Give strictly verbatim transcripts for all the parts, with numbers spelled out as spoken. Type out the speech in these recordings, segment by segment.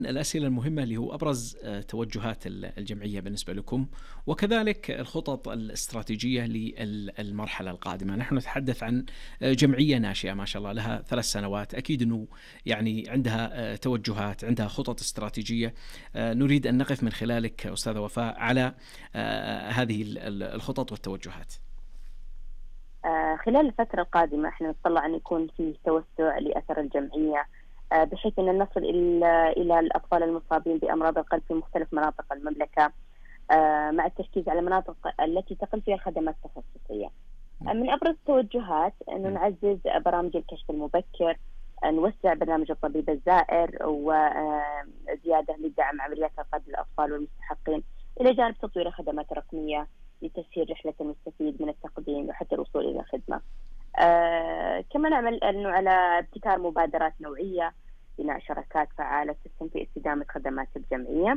الأسئلة المهمة اللي هو أبرز آه، توجهات ال- الجمعية بالنسبة لكم، وكذلك الخطط الاستراتيجية للمرحلة القادمة. نحن نتحدث عن آه، جمعية ناشئة ما شاء الله لها ثلاث سنوات، أكيد أنه يعني عندها آه، توجهات، عندها خطط استراتيجية. آه، نريد أن نقف من خلالك أستاذة وفاء على آه، هذه ال- ال- الخطط والتوجهات. آه، خلال الفترة القادمة احنا نتطلع أن يكون في توسع لأثر الجمعية، آه، بحيث أن نصل إلى إلى الأطفال المصابين بأمراض القلب في مختلف مناطق المملكة، آه، مع التركيز على المناطق التي تقل فيها الخدمات التخصصية. آه، من أبرز التوجهات أنه نعزز برامج الكشف المبكر، آه، نوسع برنامج الطبيب الزائر، وزيادة لدعم عمليات إنقاذ الأطفال والمستحقين، إلى جانب تطوير الخدمات الرقمية لتسهيل رحلة المستفيد من التقديم وحتى الوصول إلى الخدمة. آه كما نعمل أنه على ابتكار مبادرات نوعية، بناء شراكات فعالة تسهم في استدامة خدمات الجمعية.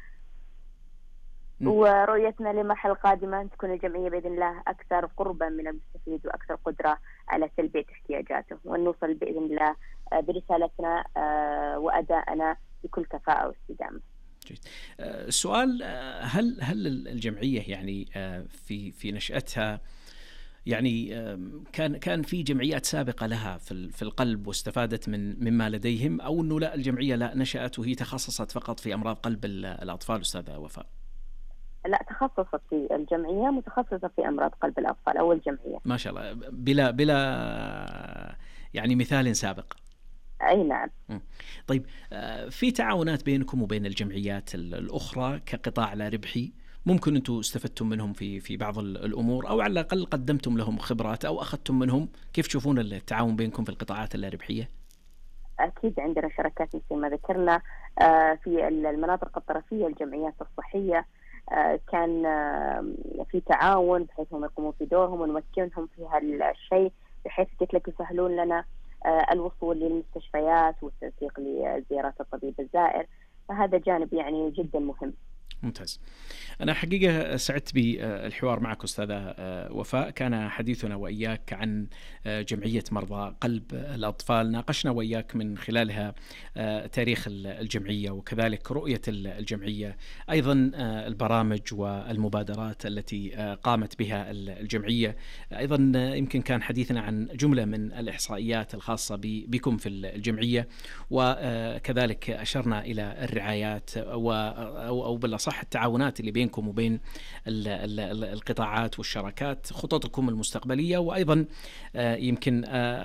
م. ورؤيتنا للمرحلة القادمة أن تكون الجمعية بإذن الله أكثر قربا من المستفيد وأكثر قدرة على تلبية احتياجاته، وأن نوصل بإذن الله آه، برسالتنا آه، وأدائنا بكل كفاءة واستدامة. جيد. آه، السؤال، آه، هل هل الجمعية يعني آه، في في نشأتها يعني آم، كان كان في جمعيات سابقة لها في ال- في القلب واستفادت من مما لديهم، أو أنه لا، الجمعية لا نشأت وهي تخصصت فقط في أمراض قلب ال- الأطفال أستاذة وفاء؟ لا، تخصصت في الجمعية، متخصصة في أمراض قلب الأطفال، أول جمعية. ما شاء الله، بلا بلا يعني مثال سابق. أي نعم. مم. طيب، آه، في تعاونات بينكم وبين الجمعيات ال- الأخرى كقطاع لا ربحي، ممكن أنتم استفدتم منهم في في بعض ال- الأمور، أو على الأقل قدمتم لهم خبرات أو أخذتم منهم؟ كيف تشوفون التعاون بينكم في القطاعات اللا ربحية؟ أكيد عندنا شراكات مثل ما ذكرنا آه، في المناطق الطرفية، الجمعيات الصحية، آه، كان آه، في تعاون بحيث هم يقومون في دورهم ونمكنهم في هالشيء، بحيث قلت لك يسهلون لنا آه، الوصول للمستشفيات والتنسيق لزيارات الطبيب الزائر. فهذا جانب يعني جدا مهم. ممتاز. أنا حقيقة سعدت بالحوار معك أستاذة وفاء. كان حديثنا وإياك عن جمعية مرضى قلب الأطفال، ناقشنا وإياك من خلالها تاريخ الجمعية وكذلك رؤية الجمعية، أيضا البرامج والمبادرات التي قامت بها الجمعية. أيضا يمكن كان حديثنا عن جملة من الإحصائيات الخاصة بكم في الجمعية، وكذلك أشرنا إلى الرعايات أو بالأصح التعاونات اللي بينكم وبين ال ال القطاعات والشراكات، خططكم المستقبلية، وأيضا يمكن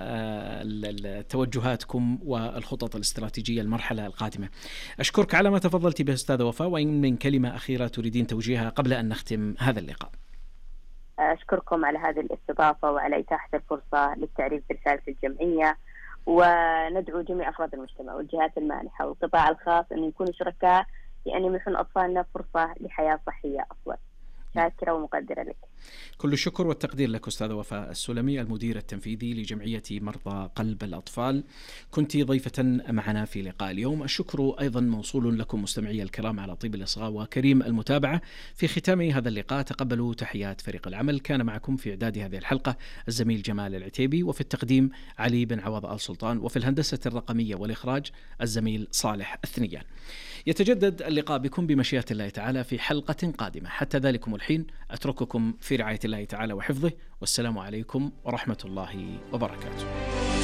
توجهاتكم والخطط الاستراتيجية المرحلة القادمة. أشكرك على ما تفضلت به أستاذة وفاء، وإن من كلمة أخيرة تريدين توجيهها قبل أن نختم هذا اللقاء؟ أشكركم على هذه الاستضافة وعلى إتاحة الفرصة للتعريف برسالة الجمعية، وندعو جميع أفراد المجتمع والجهات المانحة والقطاع الخاص أن يكونوا شركاء لأن يمنحون أطفالنا فرصة لحياة صحية أفضل. شاكرة ومقدرة لك. كل الشكر والتقدير لك أستاذة وفاء السلمي، المدير التنفيذي لجمعية مرضى قلب الأطفال، كنت ضيفة معنا في لقاء اليوم. الشكر أيضا موصول لكم مستمعي الكرام على طيب الإصغاء وكريم المتابعة. في ختام هذا اللقاء تقبلوا تحيات فريق العمل. كان معكم في إعداد هذه الحلقة الزميل جمال العتيبي، وفي التقديم علي بن عوض آل سلطان، وفي الهندسة الرقمية والإخراج الزميل صالح الثنيان. يتجدد اللقاء بكم بمشيئة الله تعالى في حلقة قادمة. حتى ذلكم الحين أترككم في رعاية الله تعالى وحفظه، والسلام عليكم ورحمة الله وبركاته.